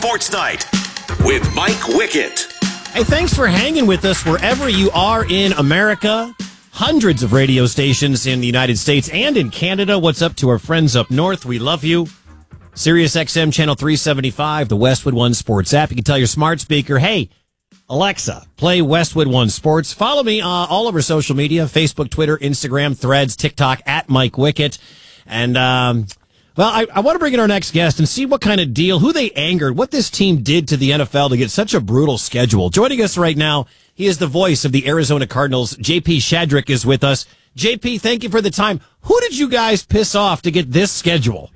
Sports Night with Mike Wickett. Hey, thanks for hanging with us wherever you are in America. Hundreds of radio stations in the United States and in Canada. What's up to our friends up north? We love you. Sirius XM Channel 375, the Westwood One Sports app. You can tell your smart speaker, hey, Alexa, play Westwood One Sports. Follow me all over social media, Facebook, Twitter, Instagram, Threads, TikTok, at Mike Wickett. And, I want to bring in our next guest and see what kind of deal, who they angered, what this team did to the NFL to get such a brutal schedule. Joining us right now, he is the voice of the Arizona Cardinals. JP Shadrick is with us. JP, thank you for the time. Who did you guys piss off to get this schedule?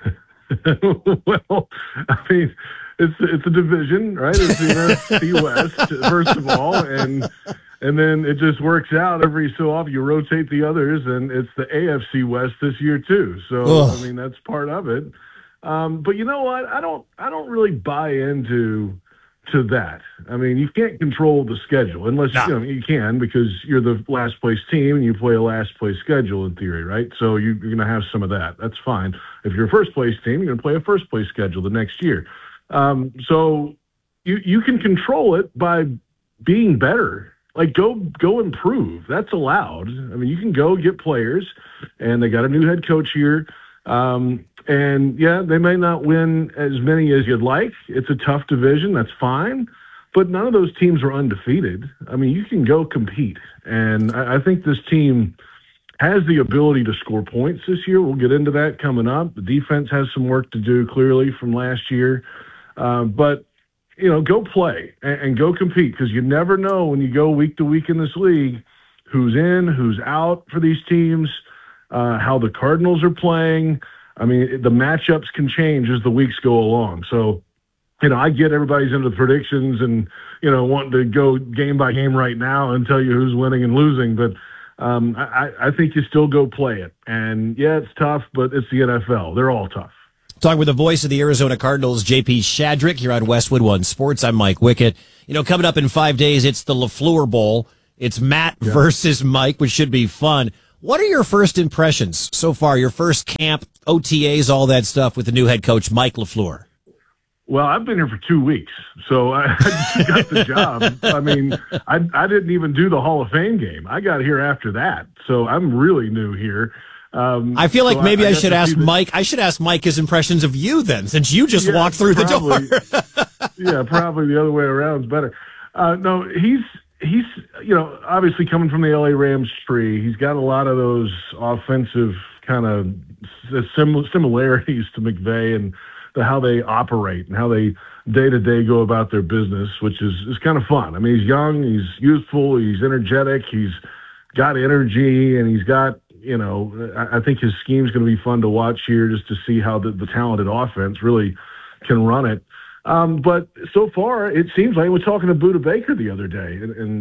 Well, I mean, it's a division, right? It's the NFC West, first of all, and then it just works out every so often. You rotate the others, and it's the AFC West this year too. So I mean, that's part of it. But you know what? I don't really buy into that. I mean, you can't control the schedule unless you can, because you're the last place team and you play a last place schedule in theory, right? So you're going to have some of that. That's fine. If you're a first place team, you're going to play a first place schedule the next year. So you can control it by being better. Like go improve. That's allowed. I mean, you can go get players, and they got a new head coach here. And yeah, they may not win as many as you'd like. It's a tough division. That's fine. But none of those teams are undefeated. I mean, you can go compete. And I think this team has the ability to score points this year. We'll get into that coming up. The defense has some work to do, clearly, from last year. But, go play and go compete, because you never know when you go week to week in this league who's in, who's out for these teams, how the Cardinals are playing. I mean, the matchups can change as the weeks go along. So, I get everybody's into the predictions and, wanting to go game by game right now and tell you who's winning and losing. But I think you still go play it. And, yeah, it's tough, but it's the NFL. They're all tough. Talking with the voice of the Arizona Cardinals, JP Shadrick, here on Westwood One Sports. I'm Mike Wickett. Coming up in 5 days, it's the LaFleur Bowl. It's Matt versus Mike, which should be fun. What are your first impressions so far, your first camp, OTAs, all that stuff with the new head coach, Mike LaFleur? Well, I've been here for 2 weeks, so I just got the job. I mean, I didn't even do the Hall of Fame game. I got here after that, so I'm really new here. I feel like maybe I should ask Mike. I should ask Mike his impressions of you then, since you just walked through the door. Yeah, probably the other way around is better. No, he's obviously coming from the LA Rams tree. He's got a lot of those offensive kind of similarities to McVay and how they operate and how they day-to-day go about their business, which is kind of fun. I mean, he's young, he's youthful, he's energetic, he's got energy, and he's got, I think his scheme's going to be fun to watch here, just to see how the talented offense really can run it. But so far, it seems like we're talking to Budda Baker the other day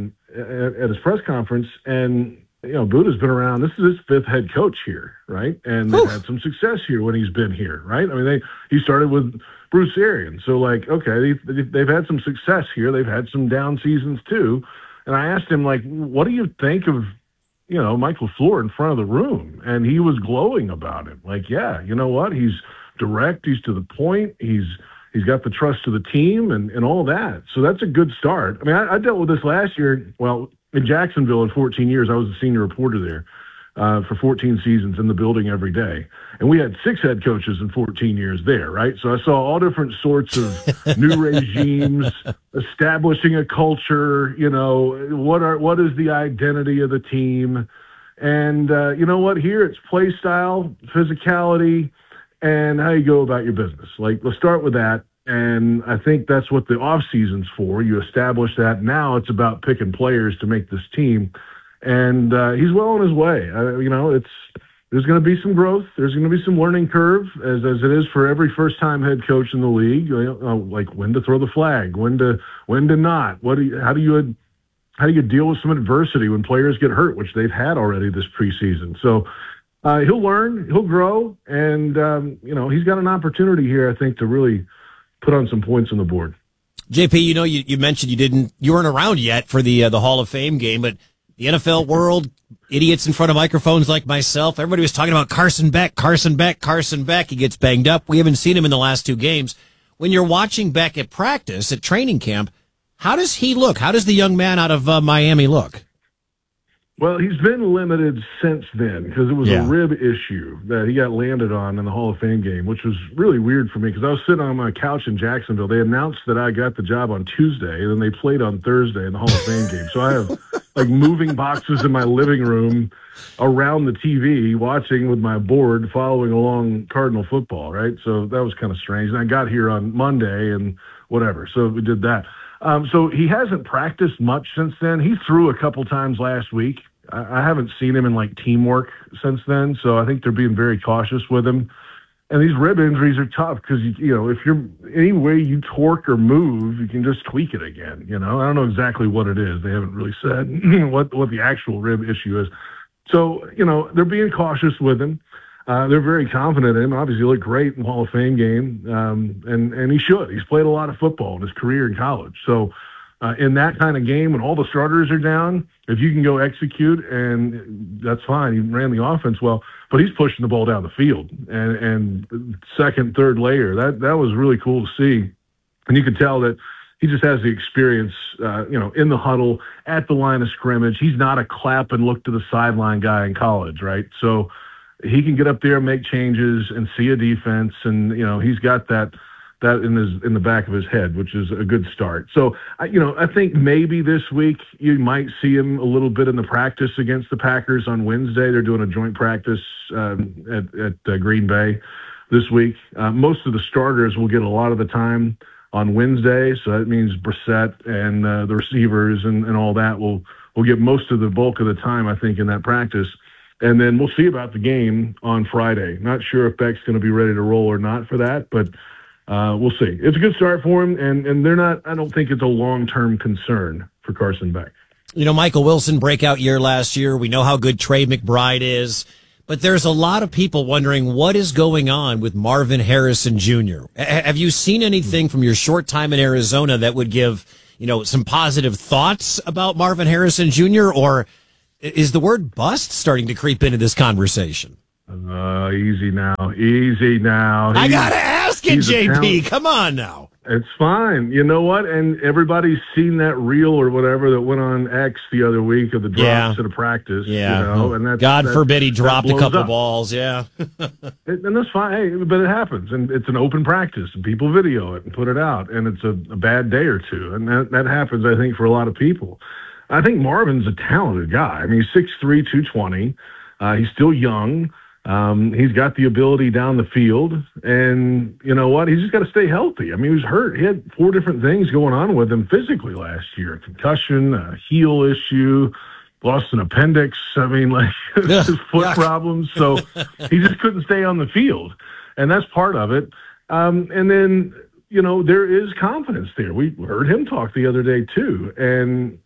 at his press conference, and Budda's been around. This is his fifth head coach here, right? And they've had some success here when he's been here, right? I mean, he started with Bruce Arians, so okay, they've had some success here. They've had some down seasons too. And I asked him, what do you think of Mike LaFleur in front of the room? And he was glowing about it. Yeah, you know what? He's direct. He's to the point. He's got the trust of the team and all that. So that's a good start. I mean, I dealt with this last year. Well, in Jacksonville in 14 years, I was a senior reporter there for 14 seasons in the building every day. And we had 6 head coaches in 14 years there, right? So I saw all different sorts of new regimes, establishing a culture, what is the identity of the team? And you know what? Here it's play style, physicality, and how you go about your business. Let's start with that. And I think that's what the off season's for. You establish that. Now it's about picking players to make this team. And he's well on his way. There's going to be some growth. There's going to be some learning curve, as it is for every first-time head coach in the league. When to throw the flag, when to not. How do you deal with some adversity when players get hurt, which they've had already this preseason. So he'll learn, he'll grow, and he's got an opportunity here, I think, to really put on some points on the board. JP, you mentioned you weren't around yet for the Hall of Fame game, but the NFL world, idiots in front of microphones like myself, everybody was talking about Carson Beck. He gets banged up. We haven't seen him in the last 2 games. when you're watching Beck at practice, at training camp, how does he look? How does the young man out of Miami look? Well, he's been limited since then because it was a rib issue that he got landed on in the Hall of Fame game, which was really weird for me because I was sitting on my couch in Jacksonville. They announced that I got the job on Tuesday, and then they played on Thursday in the Hall of Fame game. So I have like moving boxes in my living room around the TV, watching with my board, following along Cardinal football, right? So that was kind of strange. And I got here on Monday and whatever. So we did that. So he hasn't practiced much since then. He threw a couple times last week. I haven't seen him in like teamwork since then. So I think they're being very cautious with him. And these rib injuries are tough because, if you're any way you torque or move, you can just tweak it again. I don't know exactly what it is. They haven't really said what the actual rib issue is. So, they're being cautious with him. They're very confident in him. Obviously, he looked great in the Hall of Fame game, and he should. He's played a lot of football in his career in college. So in that kind of game, when all the starters are down, if you can go execute, and that's fine. He ran the offense well, but he's pushing the ball down the field. And second, third layer, that was really cool to see. And you could tell that he just has the experience, in the huddle, at the line of scrimmage. He's not a clap and look to the sideline guy in college, right? So he can get up there and make changes and see a defense, and he's got that in the back of his head, which is a good start. So I think maybe this week you might see him a little bit in the practice against the Packers on Wednesday. They're doing a joint practice at Green Bay this week. Most of the starters will get a lot of the time on Wednesday, so that means Brissett and the receivers and all that will get most of the bulk of the time, I think, in that practice. And then we'll see about the game on Friday. Not sure if Beck's going to be ready to roll or not for that, but we'll see. It's a good start for him, and they're not. I don't think it's a long-term concern for Carson Beck. Michael Wilson, breakout year last year. We know how good Trey McBride is, but there's a lot of people wondering what is going on with Marvin Harrison Jr. Have you seen anything from your short time in Arizona that would give some positive thoughts about Marvin Harrison Jr., or is the word bust starting to creep into this conversation? Easy now. I got to ask it, JP. Come on now. It's fine. You know what? And everybody's seen that reel or whatever that went on X the other week of the drops at a practice. Yeah. And God forbid he dropped a couple balls. Yeah. And that's fine. Hey, but it happens. And it's an open practice, and people video it and put it out. And it's a bad day or two. And that happens, I think, for a lot of people. I think Marvin's a talented guy. I mean, he's 6'3", 220. He's still young. He's got the ability down the field, and you know what? He's just got to stay healthy. I mean, he was hurt. He had 4 different things going on with him physically last year: a concussion, a heel issue, lost an appendix. I mean, his foot problems. So he just couldn't stay on the field, and that's part of it. And then there is confidence there. We heard him talk the other day too, and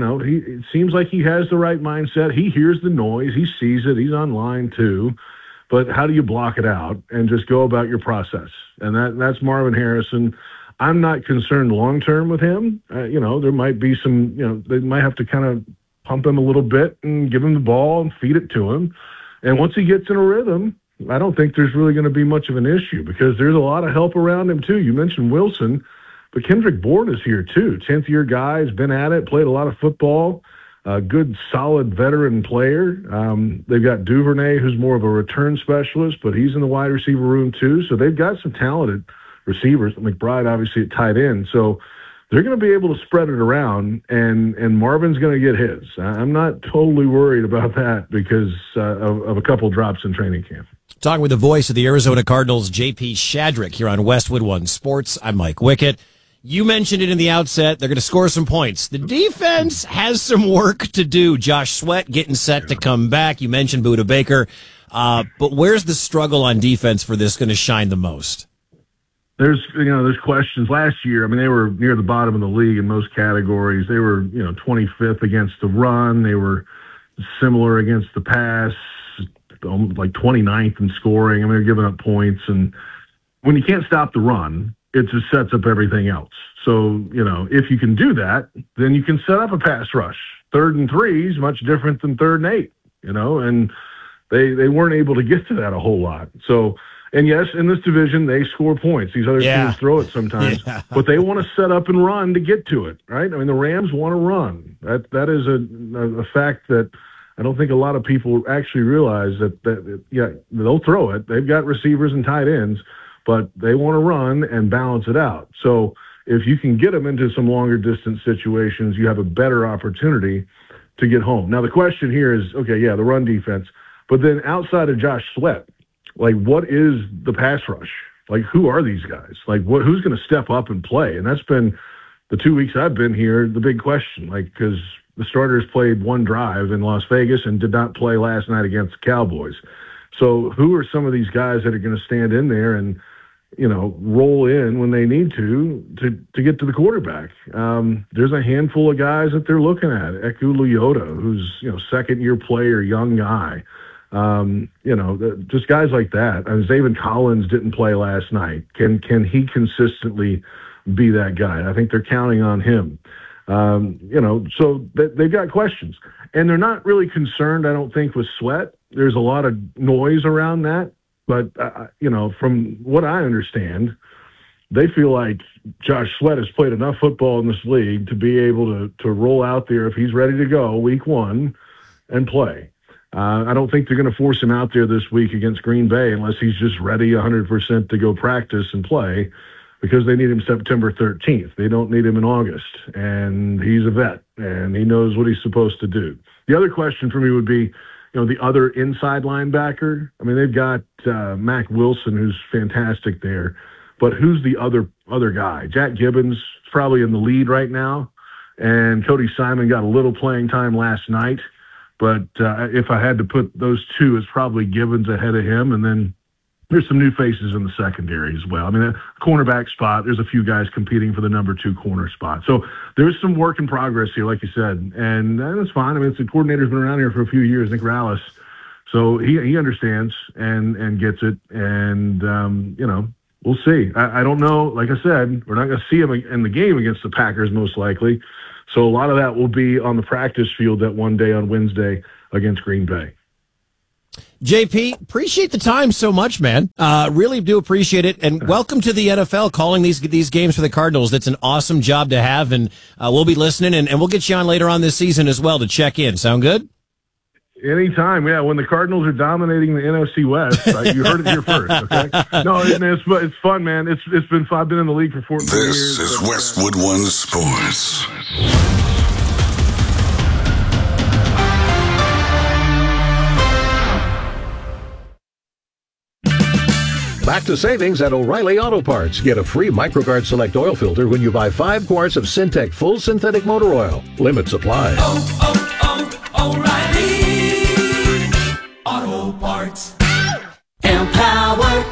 it seems like he has the right mindset. He hears the noise. He sees it. He's online too. But how do you block it out and just go about your process? And that's Marvin Harrison. I'm not concerned long-term with him. There might be some, they might have to kind of pump him a little bit and give him the ball and feed it to him. And once he gets in a rhythm, I don't think there's really going to be much of an issue because there's a lot of help around him too. You mentioned Wilson. But Kendrick Bourne is here, too. 10th-year guy, has been at it, played a lot of football, a good, solid veteran player. They've got Duvernay, who's more of a return specialist, but he's in the wide receiver room, too. So they've got some talented receivers. McBride, obviously, at tight end. So they're going to be able to spread it around, and Marvin's going to get his. I'm not totally worried about that because of a couple drops in training camp. Talking with the voice of the Arizona Cardinals, J.P. Shadrick, here on Westwood One Sports. I'm Mike Wickett. You mentioned it in the outset. They're going to score some points. The defense has some work to do. Josh Sweat getting set to come back. You mentioned Budda Baker. But where's the struggle on defense for this going to shine the most? There's questions. Last year, I mean, they were near the bottom of the league in most categories. They were, 25th against the run. They were similar against the pass, like 29th in scoring. I mean, they're giving up points. And when you can't stop the run, it just sets up everything else. So, if you can do that, then you can set up a pass rush. 3rd and 3 is much different than 3rd and 8, and they weren't able to get to that a whole lot. So And yes, in this division, they score points. These other teams throw it sometimes, but they want to set up and run to get to it, right? I mean, the Rams want to run. That is a fact that I don't think a lot of people actually realize that they'll throw it. They've got receivers and tight ends, but they want to run and balance it out. So if you can get them into some longer distance situations, you have a better opportunity to get home. Now, the question here is, okay, yeah, the run defense, but then outside of Josh Sweat, like, what is the pass rush? Like, who are these guys? Like, who's going to step up and play? And that's been the 2 weeks I've been here, the big question, like, because the starters played one drive in Las Vegas and did not play last night against the Cowboys. So who are some of these guys that are going to stand in there and, roll in when they need to get to the quarterback? There's a handful of guys that they're looking at. Eku Leota, who's, second-year player, young guy. Just guys like that. Zaven Collins didn't play last night. Can he consistently be that guy? I think they're counting on him. So they've got questions. And they're not really concerned, I don't think, with Sweat. There's a lot of noise around that. But, from what I understand, they feel like Josh Sweat has played enough football in this league to be able to roll out there if he's ready to go week one and play. I don't think they're going to force him out there this week against Green Bay unless he's just ready 100% to go practice and play, because they need him September 13th. They don't need him in August. And he's a vet, and he knows what he's supposed to do. The other question for me would be, the other inside linebacker. I mean, they've got Mac Wilson, who's fantastic there, but who's the other guy? Jack Gibbons is probably in the lead right now, and Cody Simon got a little playing time last night. But if I had to put those two, it's probably Gibbons ahead of him, and then there's some new faces in the secondary as well. I mean, the cornerback spot, there's a few guys competing for the number 2 corner spot. So there's some work in progress here, like you said, and that's fine. I mean, the coordinator's been around here for a few years, Nick Rallis. So he understands and gets it, and, we'll see. I don't know. Like I said, we're not going to see him in the game against the Packers most likely. So a lot of that will be on the practice field that one day on Wednesday against Green Bay. JP, appreciate the time so much, man. Really do appreciate it. And welcome to the NFL, calling these games for the Cardinals. That's an awesome job to have. And we'll be listening, and we'll get you on later on this season as well to check in. Sound good? Anytime, yeah. When the Cardinals are dominating the NFC West, right? You heard it here first, okay? No, it's fun, man. It's been fun. I've been in the league for 14 years. This is Westwood One Sports. Back to savings at O'Reilly Auto Parts. Get a free MicroGuard Select Oil Filter when you buy 5 quarts of Syntec Full Synthetic Motor Oil. Limit supply. O'Reilly Auto Parts. Empower.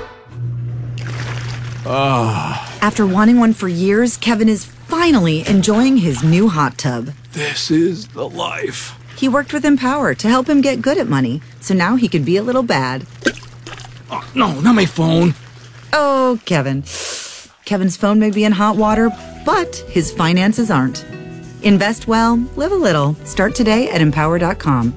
After wanting one for years, Kevin is finally enjoying his new hot tub. This is the life. He worked with Empower to help him get good at money, so now he can be a little bad. Oh, no, not my phone. Oh, Kevin. Kevin's phone may be in hot water, but his finances aren't. Invest well, live a little. Start today at Empower.com.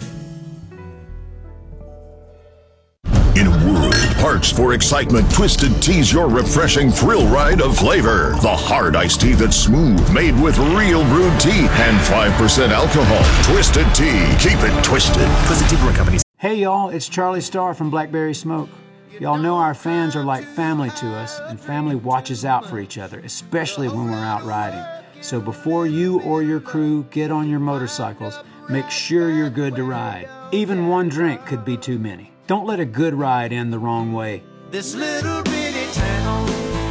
In a world parched for excitement, Twisted Tea's your refreshing thrill ride of flavor. The hard iced tea that's smooth, made with real brewed tea and 5% alcohol. Twisted Tea. Keep it twisted. Twisted Tea Brewing Company. Hey y'all, it's Charlie Starr from Blackberry Smoke. Y'all know our fans are like family to us, and family watches out for each other, especially when we're out riding. So before you or your crew get on your motorcycles, make sure you're good to ride. Even one drink could be too many. Don't let a good ride end the wrong way. This little bitty town,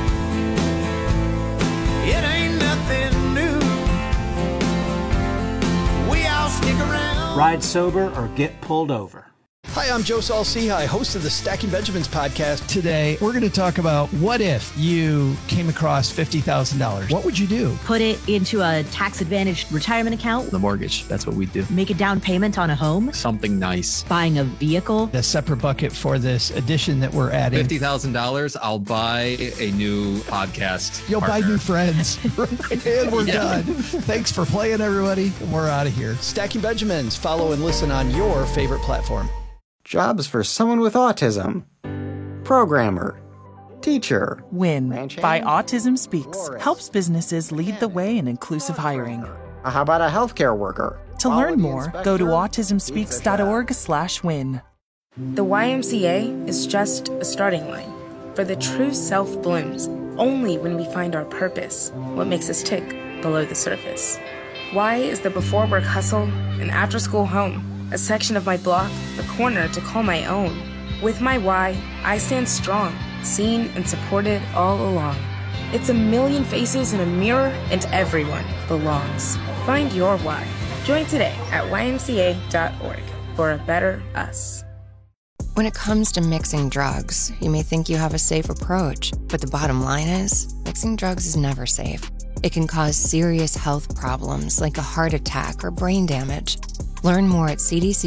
it ain't nothing new. We all stick around. Ride sober or get pulled over. Hi, I'm Joe Saul-Sehy, host of the Stacking Benjamins podcast. Today, we're going to talk about what if you came across $50,000. What would you do? Put it into a tax-advantaged retirement account. The mortgage, that's what we do. Make a down payment on a home. Something nice. Buying a vehicle. A separate bucket for this addition that we're adding. $50,000, I'll buy a new podcast You'll partner. buy new friends. And we're done. Thanks for playing, everybody. We're out of here. Stacking Benjamins. Follow and listen on your favorite platform. Jobs for someone with autism. programmer, teacher. WIN by Autism Speaks helps businesses lead the way in inclusive hiring. How about a healthcare worker? To learn more, go to autismspeaks.org/win. The YMCA is just a starting line, for the true self blooms only when we find our purpose, what makes us tick below the surface. Y is the before work hustle, an after school home, a section of my block, a corner to call my own. With my Y, I stand strong, seen and supported all along. It's a million faces in a mirror, and everyone belongs. Find your why. Join today at ymca.org for a better us. When it comes to mixing drugs, you may think you have a safe approach, but the bottom line is, mixing drugs is never safe. It can cause serious health problems like a heart attack or brain damage. Learn more at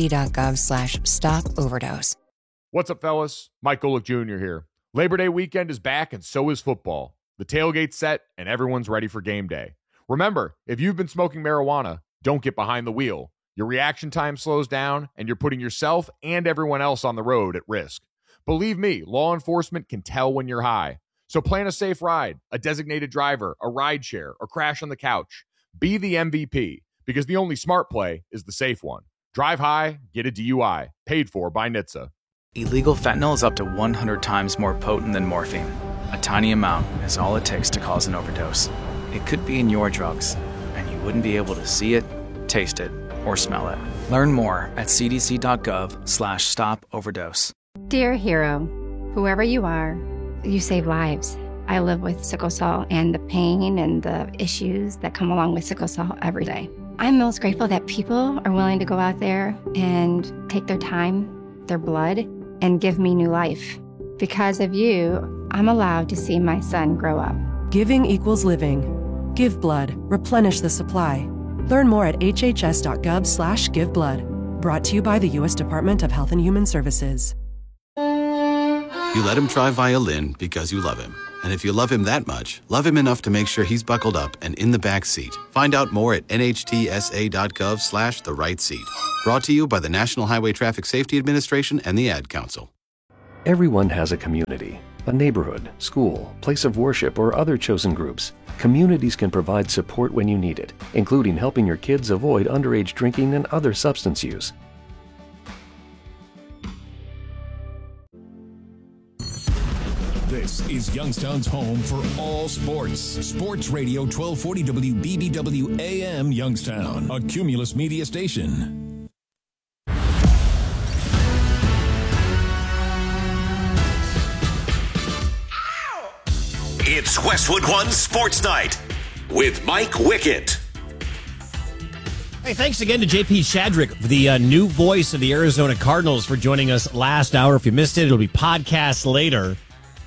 cdc.gov/stop-overdose. What's up, fellas? Mike Golick Jr. here. Labor Day weekend is back, and so is football. The tailgate's set, and everyone's ready for game day. Remember, if you've been smoking marijuana, don't get behind the wheel. Your reaction time slows down, and you're putting yourself and everyone else on the road at risk. Believe me, law enforcement can tell when you're high. So plan a safe ride, a designated driver, a ride share, or crash on the couch. Be the MVP, because the only smart play is the safe one. Drive high, get a DUI. Paid for by NHTSA. Illegal fentanyl is up to 100 times more potent than morphine. A tiny amount is all it takes to cause an overdose. It could be in your drugs, and you wouldn't be able to see it, taste it, or smell it. Learn more at cdc.gov/stop-overdose. Dear hero, whoever you are, you save lives. I live with sickle cell and the pain and the issues that come along with sickle cell every day. I'm most grateful that people are willing to go out there and take their time, their blood, and give me new life. Because of you, I'm allowed to see my son grow up. Giving equals living. Give blood. Replenish the supply. Learn more at hhs.gov/giveblood. Brought to you by the U.S. Department of Health and Human Services. You let him try violin because you love him. And if you love him that much, love him enough to make sure he's buckled up and in the back seat. Find out more at nhtsa.gov/the-right-seat. Brought to you by the National Highway Traffic Safety Administration and the Ad Council. Everyone has a community, a neighborhood, school, place of worship, or other chosen groups. Communities can provide support when you need it, including helping your kids avoid underage drinking and other substance use. This is Youngstown's home for all sports. Sports Radio 1240 WBBW AM Youngstown, a Cumulus media station. It's Westwood One Sports Night with Mike Wickett. Hey, thanks again to JP Shadrick, the new voice of the Arizona Cardinals, for joining us last hour. If you missed it, it'll be podcast later.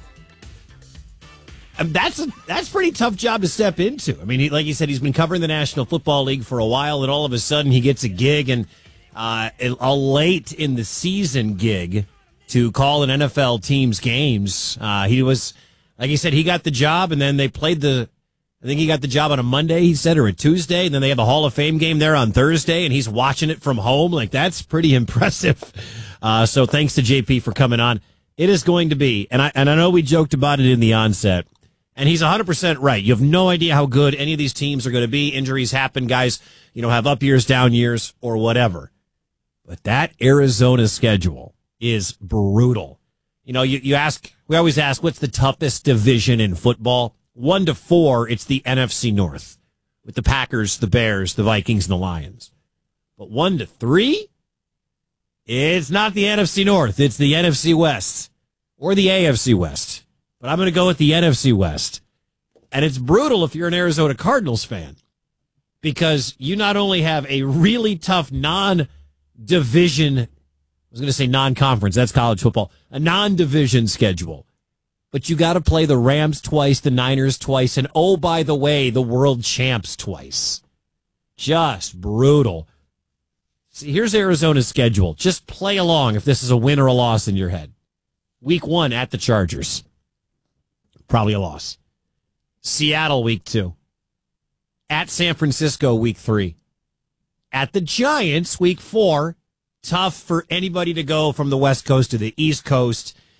That's a pretty tough job to step into. I mean, like you said, he's been covering the National Football League for a while, and all of a sudden he gets a gig, and a late in the season gig to call an NFL team's games. He was, like he said, he got the job, and then they played I think he got the job on a Monday, he said, or a Tuesday, and then they have a Hall of Fame game there on Thursday, and he's watching it from home. Like, that's pretty impressive. So thanks to JP for coming on. It is going to be, and I know we joked about it in the onset, and he's 100% right. You have no idea how good any of these teams are going to be. Injuries happen. Guys, have up years, down years, or whatever. But that Arizona schedule is brutal. We always ask, what's the toughest division in football? 1 to 4, it's the NFC North with the Packers, the Bears, the Vikings, and the Lions. But 1 to 3, it's not the NFC North. It's the NFC West or the AFC West. But I'm going to go with the NFC West. And it's brutal if you're an Arizona Cardinals fan, because you not only have a really tough non-division, I was going to say non-conference, that's college football, a non-division schedule. But you got to play the Rams twice, the Niners twice, and oh, by the way, the world champs twice. Just brutal. See, here's Arizona's schedule. Just play along if this is a win or a loss in your head. Week 1 at the Chargers. Probably a loss. Seattle, week 2. At San Francisco, week 3. At the Giants, week 4. Tough for anybody to go from the West Coast to the East Coast.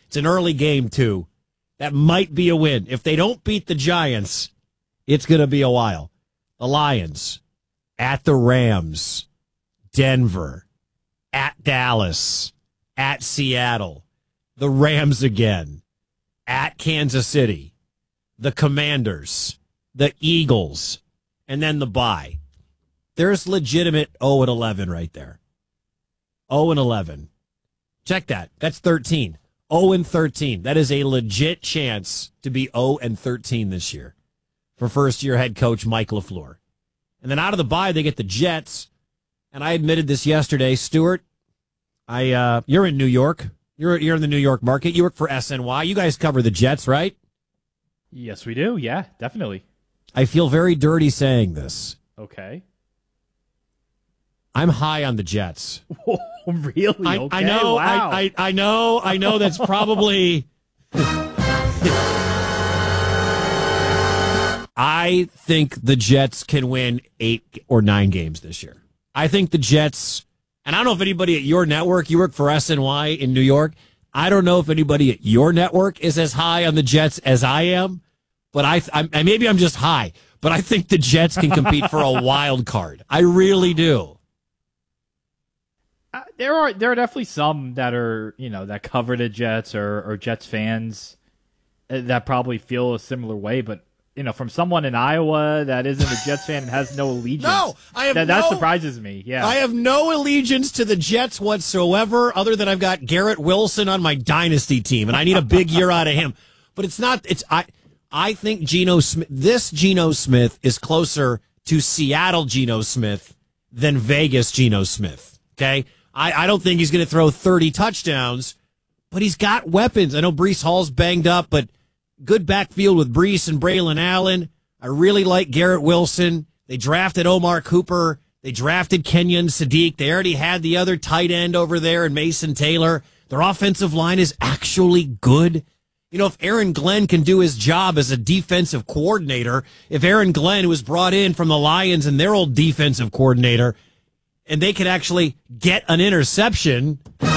It's an early game, too. That might be a win. If they don't beat the Giants, it's going to be a while. The Lions, at the Rams, Denver, at Dallas, at Seattle, the Rams again, at Kansas City, the Commanders, the Eagles, and then the bye. There's legitimate 0-11 right there. 0-11. Check that. That's 13. 0-13. That is a legit chance to be 0-13 this year for first-year head coach Mike LaFleur. And then out of the bye, they get the Jets. And I admitted this yesterday, Stuart. You're in New York. You're in the New York market. You work for SNY. You guys cover the Jets, right? Yes, we do. Yeah, definitely. I feel very dirty saying this. Okay. I'm high on the Jets. Oh, really? Okay. I know. Wow. I know. That's probably. I think the Jets can win 8 or 9 games this year. I think the Jets, and I don't know if anybody at your network, you work for SNY in New York. I don't know if anybody at your network is as high on the Jets as I am, but maybe I'm just high. But I think the Jets can compete for a wild card. I really do. There are definitely some that are, that cover the Jets or Jets fans that probably feel a similar way. But, from someone in Iowa that isn't a Jets fan and has no allegiance. No, that surprises me. Yeah. I have no allegiance to the Jets whatsoever, other than I've got Garrett Wilson on my dynasty team, and I need a big year out of him. But I think Geno Smith is closer to Seattle Geno Smith than Vegas Geno Smith. Okay? I don't think he's going to throw 30 touchdowns, but he's got weapons. I know Breece Hall's banged up, but good backfield with Breece and Braylon Allen. I really like Garrett Wilson. They drafted Omar Cooper. They drafted Kenyon Sadiq. They already had the other tight end over there in Mason Taylor. Their offensive line is actually good. If Aaron Glenn can do his job as a defensive coordinator, if Aaron Glenn, who was brought in from the Lions and their old defensive coordinator, and they could actually get an interception,